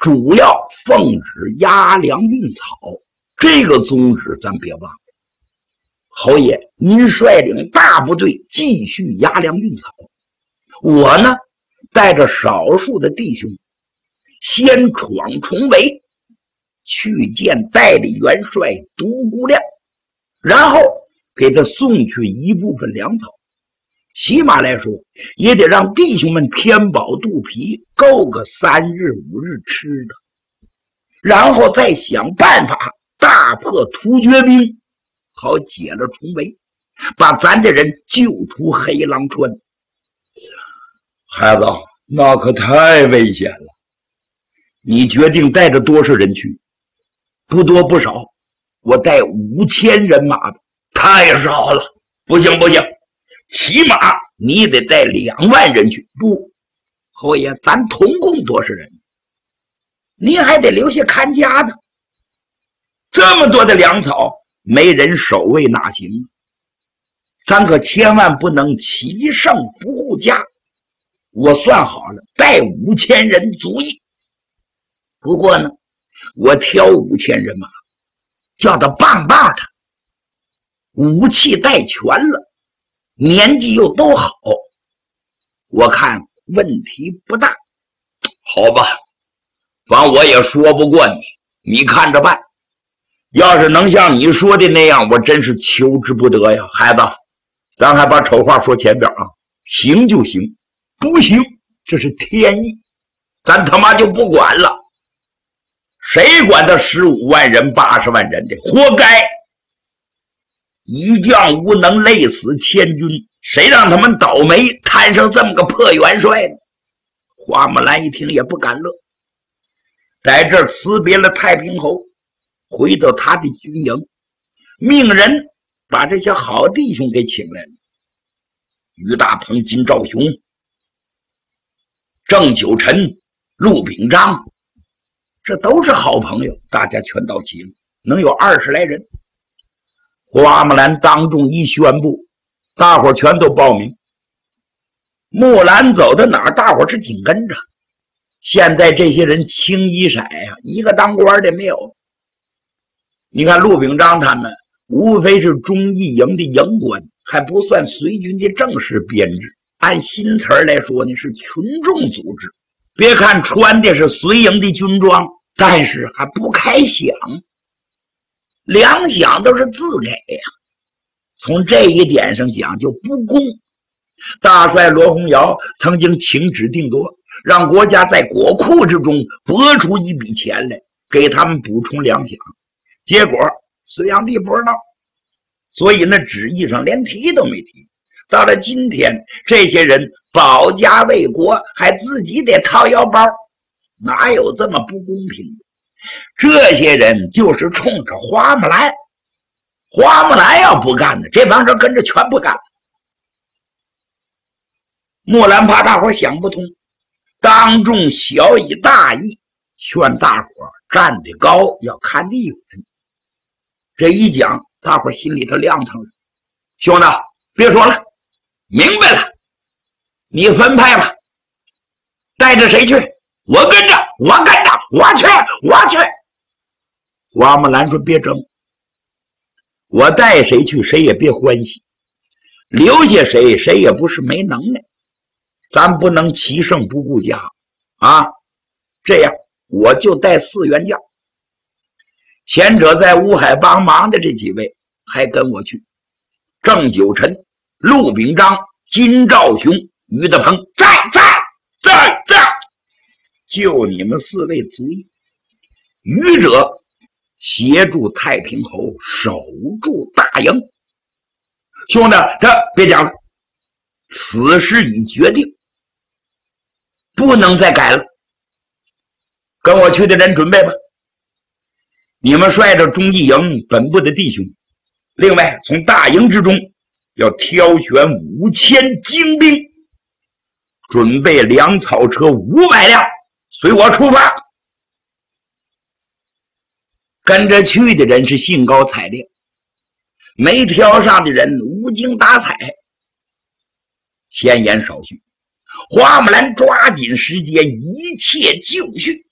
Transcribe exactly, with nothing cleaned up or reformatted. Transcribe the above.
主要奉旨押粮运草，这个宗旨咱别忘了。侯爷，您率领大部队继续押粮运草，我呢带着少数的弟兄先闯重围，去见代理元帅独孤亮，然后给他送去一部分粮草，起码来说也得让弟兄们填饱肚皮，够个三日五日吃的，然后再想办法大破突厥兵，好解了重围，把咱的人救出黑狼川。孩子，那可太危险了。你决定带着多少人去？不多不少，我带五千人马的。太少了，不行不行，起码你得带两万人去。不，侯爷，咱统共多少人？您还得留下看家的。这么多的粮草，没人守卫哪行？咱可千万不能欺胜不顾家。我算好了，带五千人足矣。不过呢，我挑五千人马，叫他棒棒的，武器带全了，年纪又都好，我看问题不大。好吧，反正我也说不过你，你看着办。要是能像你说的那样，我真是求之不得呀。孩子，咱还把丑话说前边啊，行就行，不行这是天意，咱他妈就不管了。谁管他十五万人八十万人的，活该。一将无能，累死千军，谁让他们倒霉摊上这么个破元帅呢？花木兰一听也不敢乐，在这辞别了太平侯，回到他的军营，命人把这些好弟兄给请来了。于大鹏、金兆雄、郑九臣、陆秉章，这都是好朋友，大家全到齐了，能有二十来人。花木兰当众一宣布，大伙全都报名。木兰走到哪儿，大伙是紧跟着。现在这些人清一色呀，一个当官的没有。你看陆秉章他们无非是忠义营的营官，还不算随军的正式编制。按新词来说呢，是群众组织。别看穿的是随营的军装，但是还不开饷，粮饷都是自给呀。从这一点上讲就不公。大帅罗洪尧曾经请旨定夺，让国家在国库之中拨出一笔钱来给他们补充粮饷，结果隋炀帝不知道，所以那旨意上连提都没提。到了今天，这些人保家卫国，还自己得掏腰包，哪有这么不公平的？这些人就是冲着花木兰，花木兰要不干呢，这帮人跟着全不干。木兰怕大伙想不通，当众小以大义，劝大伙站得高，要看得远。这一讲，大伙心里头亮堂了。兄弟，别说了，明白了，你分派吧，带着谁去？我跟着，我跟着，我去，我去。花木兰说：“别争，我带谁去，谁也别欢喜；留下谁，谁也不是没能耐。咱不能欺胜不顾家啊！这样，我就带四员将，前者在乌海帮忙的这几位，还跟我去。郑九臣、陆秉章、金兆雄、于德鹏，在在在在，就你们四位足矣。余者协助太平侯守住大营。兄弟，他别讲了，此事已决定，不能再改了。跟我去的人准备吧，你们率着忠义营本部的弟兄，另外从大营之中要挑选五千精兵，准备粮草车五百辆，随我出发。跟着去的人是兴高采烈，没挑上的人无精打采。闲言少叙，花木兰抓紧时间，一切就绪。